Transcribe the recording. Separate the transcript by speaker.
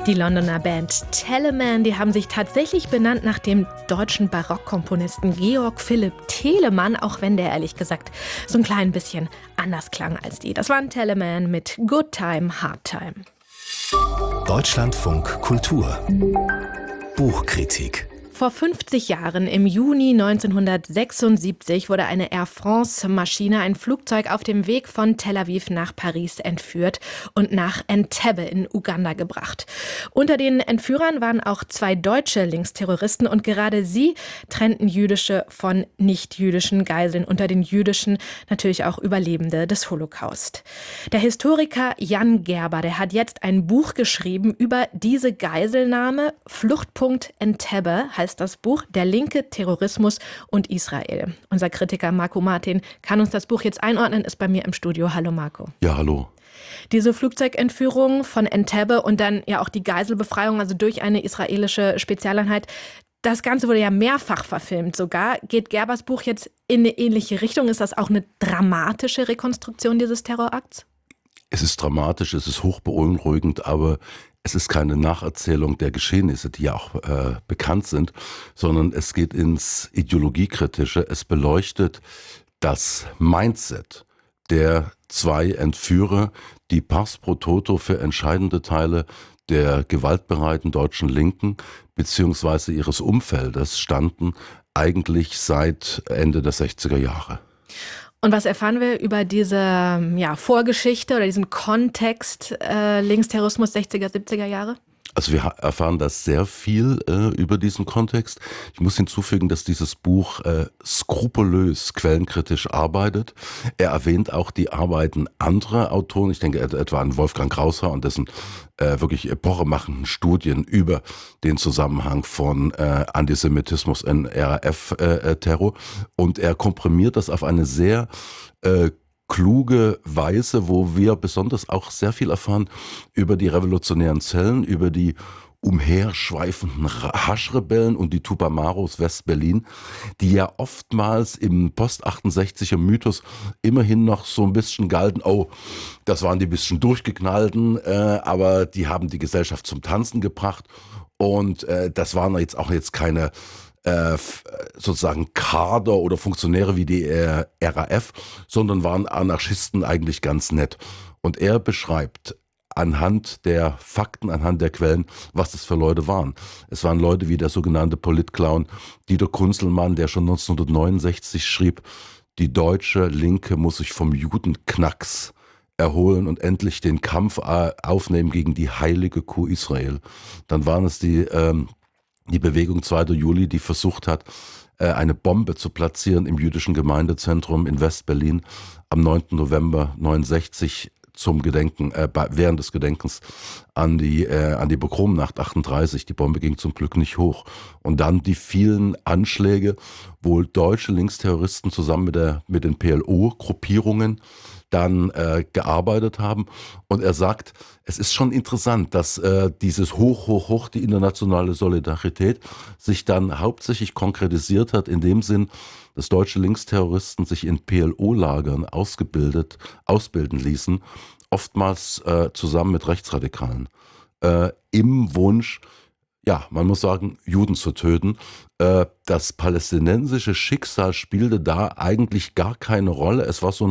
Speaker 1: Die Londoner Band Telemann, die haben sich tatsächlich benannt nach dem deutschen Barockkomponisten Georg Philipp Telemann, auch wenn der ehrlich gesagt so ein klein bisschen anders klang als die. Das waren Telemann mit Good Time, Hard Time.
Speaker 2: Deutschlandfunk Kultur Buchkritik.
Speaker 1: Vor 50 Jahren, im Juni 1976, wurde eine Air France-Maschine, ein Flugzeug, auf dem Weg von Tel Aviv nach Paris entführt und nach Entebbe in Uganda gebracht. Unter den Entführern waren auch 2 deutsche Linksterroristen und gerade sie trennten jüdische von nicht-jüdischen Geiseln, unter den jüdischen natürlich auch Überlebende des Holocaust. Der Historiker Jan Gerber, der hat jetzt ein Buch geschrieben über diese Geiselnahme. Fluchtpunkt Entebbe heißt das Buch, Der linke Terrorismus und Israel. Unser Kritiker Marco Martin kann uns das Buch jetzt einordnen, ist bei mir im Studio. Hallo Marco.
Speaker 3: Ja, hallo.
Speaker 1: Diese Flugzeugentführung von Entebbe und dann ja auch die Geiselbefreiung, also durch eine israelische Spezialeinheit, das Ganze wurde ja mehrfach verfilmt sogar. Geht Gerbers Buch jetzt in eine ähnliche Richtung? Ist das auch eine dramatische Rekonstruktion dieses Terrorakts?
Speaker 3: Es ist dramatisch, es ist hochbeunruhigend, aber es ist keine Nacherzählung der Geschehnisse, die ja auch bekannt sind, sondern es geht ins Ideologiekritische. Es beleuchtet das Mindset der 2 Entführer, die pars pro toto für entscheidende Teile der gewaltbereiten deutschen Linken bzw. ihres Umfeldes standen, eigentlich seit Ende der 60er Jahre.
Speaker 1: Und was erfahren wir über diese Vorgeschichte oder diesen Kontext Linksterrorismus 60er, 70er Jahre?
Speaker 3: Also wir erfahren da sehr viel über diesen Kontext. Ich muss hinzufügen, dass dieses Buch skrupulös quellenkritisch arbeitet. Er erwähnt auch die Arbeiten anderer Autoren. Ich denke etwa an Wolfgang Kraushaar und dessen wirklich epochemachenden Studien über den Zusammenhang von Antisemitismus und RAF-Terror. Und er komprimiert das auf eine sehr kluge Weise, wo wir besonders auch sehr viel erfahren über die revolutionären Zellen, über die umherschweifenden Haschrebellen und die Tupamaros West-Berlin, die ja oftmals im Post-68er Mythos immerhin noch so ein bisschen galten, oh, das waren die bisschen durchgeknallten, aber die haben die Gesellschaft zum Tanzen gebracht und das waren jetzt auch keine sozusagen Kader oder Funktionäre wie die RAF, sondern waren Anarchisten eigentlich ganz nett. Und er beschreibt anhand der Fakten, anhand der Quellen, was das für Leute waren. Es waren Leute wie der sogenannte Politclown Dieter Kunzelmann, der schon 1969 schrieb, die deutsche Linke muss sich vom Judenknacks erholen und endlich den Kampf aufnehmen gegen die heilige Kuh Israel. Dann waren es die Bewegung 2. Juli, die versucht hat, eine Bombe zu platzieren im jüdischen Gemeindezentrum in West-Berlin am 9. November 1969 zum Gedenken, während des Gedenkens an die Pogromnacht 38. Die Bombe ging zum Glück nicht hoch. Und dann die vielen Anschläge, wo deutsche Linksterroristen zusammen mit den PLO-Gruppierungen dann gearbeitet haben. Und er sagt, es ist schon interessant, dass dieses hoch die internationale Solidarität sich dann hauptsächlich konkretisiert hat in dem Sinn, dass deutsche Linksterroristen sich in PLO-Lagern ausbilden ließen, oftmals zusammen mit Rechtsradikalen, im Wunsch, ja, man muss sagen, Juden zu töten. Das palästinensische Schicksal spielte da eigentlich gar keine Rolle. Es war so